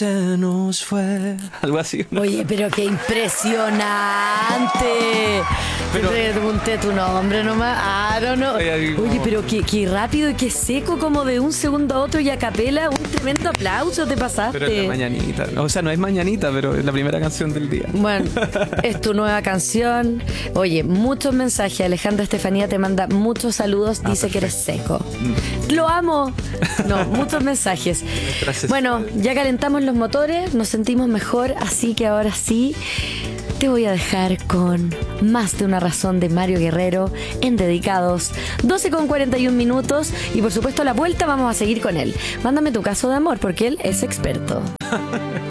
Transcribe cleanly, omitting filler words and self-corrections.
Se nos fue. Algo así, ¿no? Oye, pero qué impresionante. Pero- Te pregunté tu nombre nomás. No. Oye, Oye, pero qué rápido y qué seco, como de un segundo a otro y a capela. Un tremendo aplauso te pasaste. Pero es la mañanita. O sea, no es mañanita, pero es la primera canción del día. Bueno, es tu nueva canción. Oye, muchos mensajes. Alejandra Estefanía te manda muchos saludos. Dice que eres seco. Lo amo. No, muchos mensajes. Gracias. Bueno, ya calentamos los motores, nos sentimos mejor, así que ahora sí te voy a dejar con Más de una razón de Mario Guerrero en Dedicados. 12:41 y por supuesto a la vuelta vamos a seguir con él. Mándame tu caso de amor porque él es experto.